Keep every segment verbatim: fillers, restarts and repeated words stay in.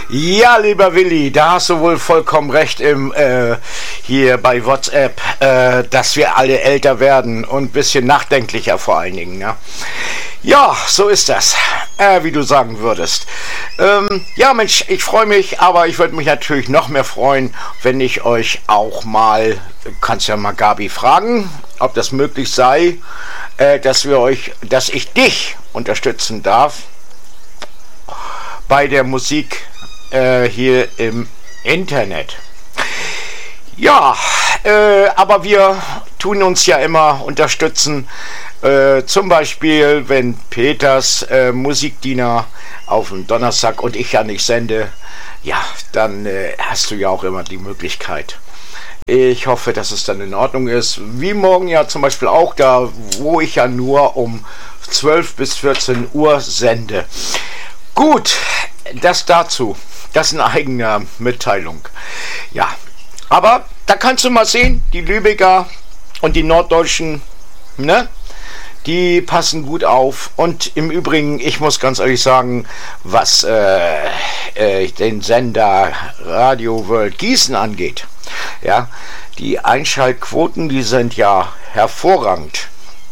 Ja, lieber Willi, da hast du wohl vollkommen recht im äh, hier bei WhatsApp, äh, dass wir alle älter werden und ein bisschen nachdenklicher vor allen Dingen. Ja, ja, so ist das, äh, wie du sagen würdest. Ähm, ja, Mensch, ich freue mich, aber ich würde mich natürlich noch mehr freuen, wenn ich euch auch mal, kannst ja mal Gabi fragen, ob das möglich sei, äh, dass wir euch, dass ich dich unterstützen darf bei der Musik äh, hier im Internet. Ja, äh, aber wir tun uns ja immer unterstützen, äh, zum Beispiel, wenn Peters äh, Musikdiener auf dem Donnerstag und ich ja nicht sende, ja, dann äh, hast du ja auch immer die Möglichkeit. Ich hoffe, dass es dann in Ordnung ist. Wie morgen ja zum Beispiel auch, da wo ich ja nur um zwölf bis vierzehn Uhr sende. Gut, das dazu. Das ist eine eigene Mitteilung. Ja, aber da kannst du mal sehen, die Lübecker und die Norddeutschen, ne? Die passen gut auf. Und im Übrigen, ich muss ganz ehrlich sagen, was äh, äh, den Sender Radio World Gießen angeht, ja, die Einschaltquoten, die sind ja hervorragend.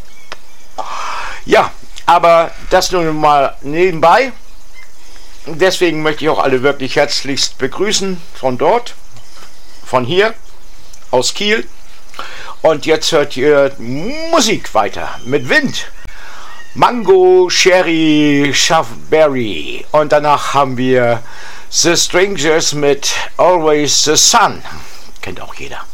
Ja, aber das nun mal nebenbei. Deswegen möchte ich auch alle wirklich herzlichst begrüßen von dort, von hier, aus Kiel. Und jetzt hört ihr Musik weiter mit Wind. Mango, Sherry, Shaftberry. Und danach haben wir The Strangers mit Always the Sun. Kennt auch jeder.